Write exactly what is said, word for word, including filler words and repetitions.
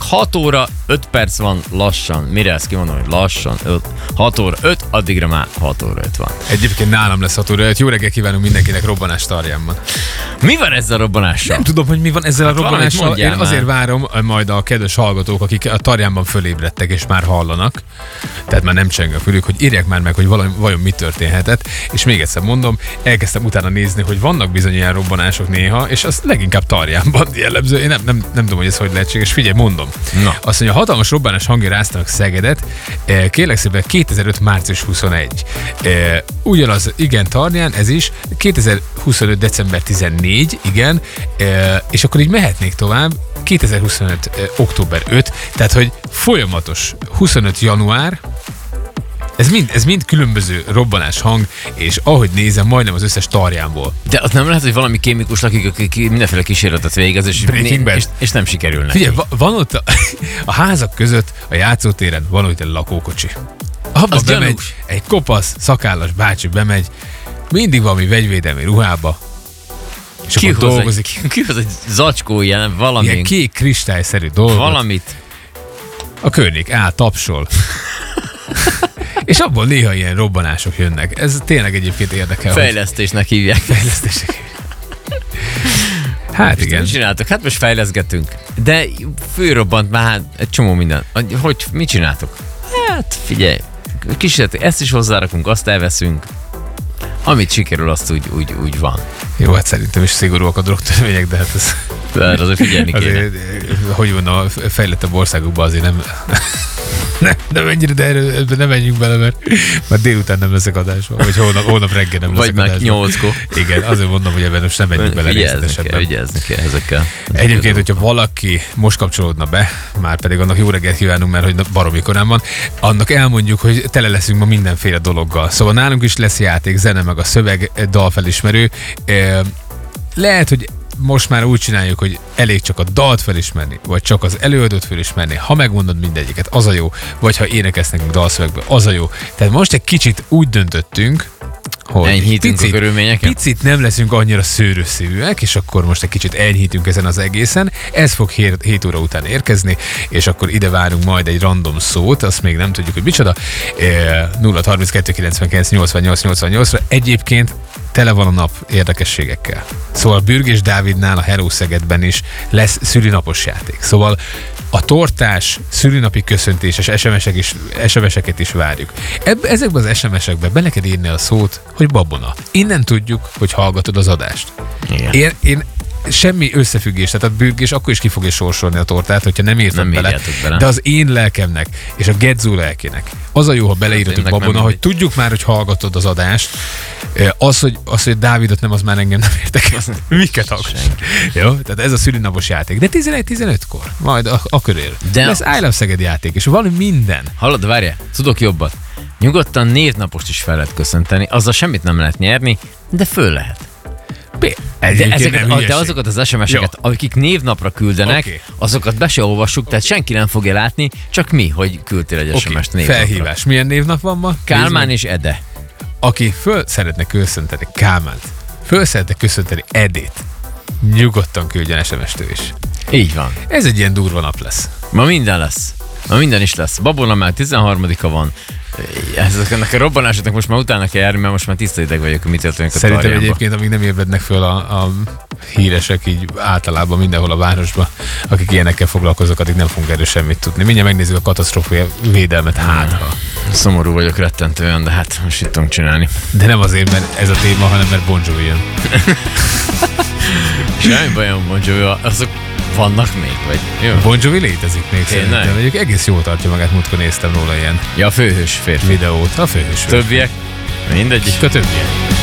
hat óra, öt perc van lassan. Mire ezt kimondom, hogy lassan? hat óra, öt, addigra már hat óra, öt van. Egyébként nálam lesz hat óra, öt. Jó reggel kívánunk mindenkinek robbanás Tarjánban. Mi van ezzel a robbanással? Nem tudom, hogy mi van ezzel hát a robbanással. Én azért már. várom majd a kedves hallgatók, akik a Tarjánban fölébredtek és már hallanak, tehát már nem cseng a fülük, hogy írják már meg, hogy valami, vajon mi történhetett. És még egyszer mondom, elkezdtem utána nézni, hogy vannak bizony ilyen robbanások néha, és az leginkább Tarjánban jellemző. Én nem, nem, nem tudom, hogy ez hogy lehetséges. Figyelj, mondom. Na. Azt mondja, hatalmas robbanás hangja ráztanak Szegedet, kérlek szépen kétezer-öt. március huszonegy. Ugyanaz, igen, Tarján, ez is, kétezer-huszonöt. december tizennégy, igen, és akkor így mehetnék tovább, kétezer-huszonöt. október ötödike, tehát, hogy folyamatos huszonöt. január, Ez mind, ez mind különböző robbanás hang, és ahogy nézem, majdnem az összes Tarjánból. De az nem lehet, hogy valami kémikus lakik, akik mindenféle kísérletet végez, és, és, és nem sikerül neki. Figyelj, van ott a, a házak között, a játszótéren van ott egy lakókocsi. Abba az bemegy, gyanús. Egy kopasz, szakállas bácsi bemegy, mindig valami vegyvédelmi ruhába, és ki akkor dolgozik. Egy, ki hoz egy zacskó ilyen, valami. Ilyen kék kristályszerű dolgot. Valamit. A környék áll, tapsol. És abból néha ilyen robbanások jönnek. Ez tényleg egyébként érdekel. Fejlesztésnek hogy... hívják. Fejlesztésnek. Hát igen. Mit csináltok? Hát most fejleszgetünk. De főrobbant már hát egy csomó minden. Hogy mit csináltok? Hát figyelj, kísérletek, ezt is hozzárakunk, azt elveszünk. Amit sikerül, azt úgy, úgy, úgy van. Jó, hát szerintem is szigorúak a drogtörvények, de hát ez... De azért figyelni kéne. Azért, hogy van, a fejlettebb országokban azért nem... Nem, nem ennyire, de erről ne menjünk bele, mert már délután nem leszek adásban, vagy holnap, holnap reggel nem leszek adásban. Vagy már nyolckor. Igen, azért mondom, hogy ebben most nem menjünk bele részletesebben. Vigyázni kell ezekkel. Egyébként, hogyha valaki most kapcsolódna be, már pedig annak jó reggelt kívánunk, mert hogy baromi korán van, annak elmondjuk, hogy tele leszünk ma mindenféle dologgal. Szóval nálunk is lesz játék, zene, meg a szöveg, dalfelismerő. Lehet, hogy most már úgy csináljuk, hogy elég csak a dalt felismerni, vagy csak az előadót felismerni. Ha megmondod mindegyiket, az a jó. Vagy ha énekelsz nekünk dalszövegből, az a jó. Tehát most egy kicsit úgy döntöttünk, hogy enyhítünk picit, a körülményeken? Picit nem leszünk annyira szőrösszívűek, és akkor most egy kicsit enyhítünk ezen az egészen. Ez fog hét óra után érkezni, és akkor ide várunk majd egy random szót, azt még nem tudjuk, hogy micsoda. nulla harminckettő kilencvenkilenc nyolcvannyolc nyolcvannyolcra. Egyébként tele van a nap érdekességekkel. Szóval Bürgés Dávidnál a Hello Szegedben is lesz szülinapos játék. Szóval a tortás, szülinapi köszöntéses es em esek is, es em eseket is várjuk. Ebb, ezekben az es em esekbe be kell írni a szót, hogy babona. Innen tudjuk, hogy hallgatod az adást. Igen. Én, én semmi összefüggés, tehát a Bürgés akkor is ki fogja sorsolni a tortát, hogyha nem írtad nem bele. bele. De az én lelkemnek és a Gedzó lelkének az a jó, ha beleírod babona, hogy tudjuk már, hogy hallgatod az adást. Az, hogy, az, hogy Dávidot nem, az már engem nem érdekel. Miket hallgass? Jó? Tehát ez a szülinapos játék. De tizenegy tizenötkor, majd a, a körül. De lesz I Love Szeged játék, és van minden. Hallod, várjál, tudok jobbat. Nyugodtan névnapost is fel lehet köszönteni, azzal semmit nem lehet nyerni, de föl lehet. De, ezeket, a, de azokat az es em eseket, jó, akik névnapra küldenek, okay, azokat be se olvassuk, tehát senki nem fogja látni, csak mi, hogy küldtél egy okay, es em est névnapra. Felhívás. Milyen névnap van ma? Kálmán és Ede. Aki föl szeretne köszönteni Kálmánt, föl szeretne köszönteni Edét, nyugodtan küldjen es em est ő is. Így van. Ez egy ilyen durva nap lesz. Ma minden lesz. Ma minden is lesz. Babona már tizenharmadika van. Ezeknek a robbanásoknak most már utána kell járni, mert most már tiszta ideg vagyok, hogy mit történik a Szerintem Tarjánba. Egyébként, amíg nem ébrednek föl a, a híresek így általában mindenhol a városban, akik ilyenekkel foglalkoznak, addig nem fogunk erről semmit tudni. Mindjárt megnézzük a katasztrófai védelmet, hát ha. Szomorú vagyok rettentően, de hát most itt tudunk csinálni. De nem azért, mert ez a téma, hanem mert Bon Jovi jön. Semmi bajom Bon Jovi, azok vannak még, vagy? Jó. Bon Jovi létezik még szerintem. Egyébként egész jól tartja magát, múltkor néztem róla ilyen. Ja, a főhős férfi. Videót, a főhős férfi. Többiek? Mindegy. A többiek.